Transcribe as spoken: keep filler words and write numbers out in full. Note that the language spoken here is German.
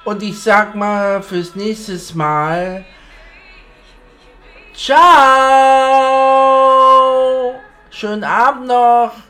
Und ich sag mal fürs nächste Mal ciao. Schönen Abend noch.